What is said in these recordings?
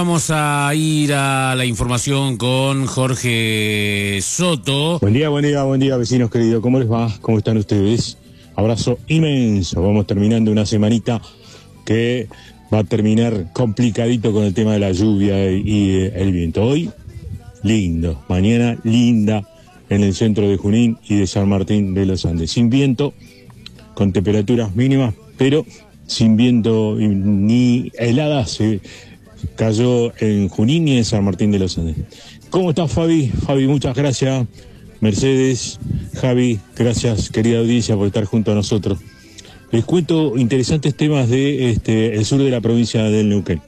Vamos a ir a la información con Jorge Soto. Buen día, vecinos queridos. ¿Cómo les va? ¿Cómo están ustedes? Abrazo inmenso. Vamos terminando una semanita que va a terminar complicadito con el tema de la lluvia y el viento. Hoy, lindo. Mañana, linda en el centro de Junín y de San Martín de los Andes. Sin viento, con temperaturas mínimas, pero sin viento ni heladas. Cayó en Junín y en San Martín de los Andes. ¿Cómo estás, Fabi? Fabi, muchas gracias. Mercedes, Javi, gracias, querida audiencia, por estar junto a nosotros. Les cuento interesantes temas de el sur de la provincia del Neuquén.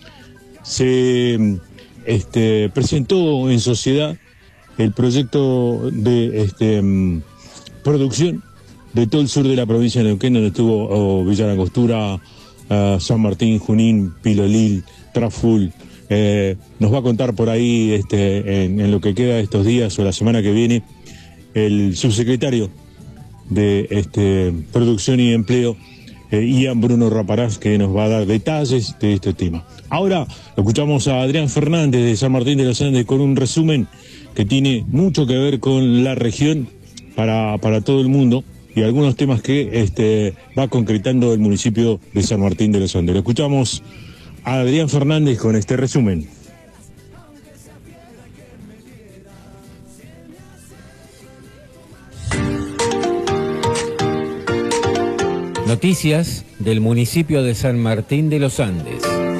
Se presentó en sociedad el proyecto de producción de todo el sur de la provincia de Neuquén, donde estuvo Villa Langostura, San Martín, Junín, Pilolil, Traful. Nos va a contar por ahí en lo que queda de estos días o la semana que viene el subsecretario de Producción y Empleo, Ian Bruno Raparás, que nos va a dar detalles de este tema. Ahora lo escuchamos a Adrián Fernández de San Martín de los Andes con un resumen que tiene mucho que ver con la región para todo el mundo y algunos temas que va concretando el municipio de San Martín de los Andes. Lo escuchamos a Adrián Fernández con este resumen. Noticias del municipio de San Martín de los Andes.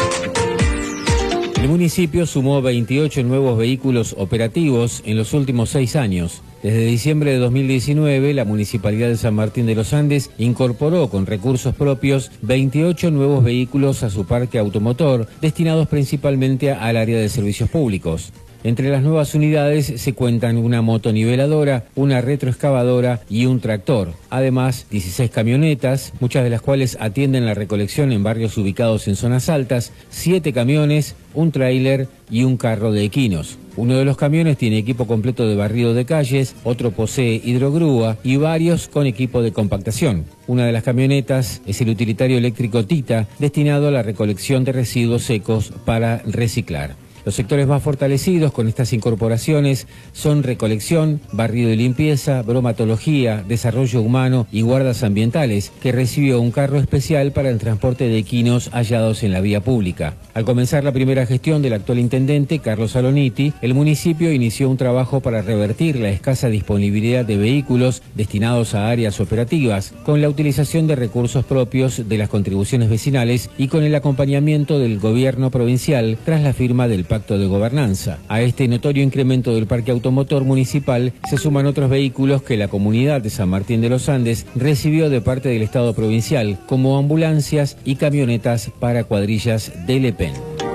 El municipio sumó 28 nuevos vehículos operativos en los últimos 6 años. Desde diciembre de 2019, la Municipalidad de San Martín de los Andes incorporó con recursos propios 28 nuevos vehículos a su parque automotor, destinados principalmente al área de servicios públicos. Entre las nuevas unidades se cuentan una motoniveladora, una retroexcavadora y un tractor. Además, 16 camionetas, muchas de las cuales atienden la recolección en barrios ubicados en zonas altas, 7 camiones, un tráiler y un carro de equinos. Uno de los camiones tiene equipo completo de barrido de calles, otro posee hidrogrúa y varios con equipo de compactación. Una de las camionetas es el utilitario eléctrico Tita, destinado a la recolección de residuos secos para reciclar. Los sectores más fortalecidos con estas incorporaciones son recolección, barrido y limpieza, bromatología, desarrollo humano y guardas ambientales, que recibió un carro especial para el transporte de equinos hallados en la vía pública. Al comenzar la primera gestión del actual intendente, Carlos Saloniti, el municipio inició un trabajo para revertir la escasa disponibilidad de vehículos destinados a áreas operativas, con la utilización de recursos propios de las contribuciones vecinales y con el acompañamiento del gobierno provincial tras la firma del Pacto de Gobernanza. A este notorio incremento del parque automotor municipal se suman otros vehículos que la comunidad de San Martín de los Andes recibió de parte del Estado provincial, como ambulancias y camionetas para cuadrillas del EPEN.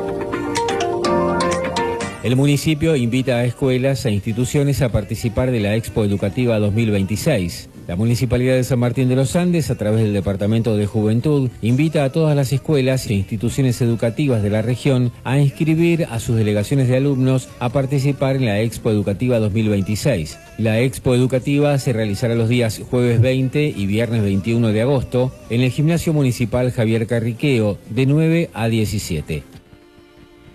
El municipio invita a escuelas e instituciones a participar de la Expo Educativa 2026. La Municipalidad de San Martín de los Andes, a través del Departamento de Juventud, invita a todas las escuelas e instituciones educativas de la región a inscribir a sus delegaciones de alumnos a participar en la Expo Educativa 2026. La Expo Educativa se realizará los días jueves 20 y viernes 21 de agosto en el Gimnasio Municipal Javier Carriqueo, de 9 a 17.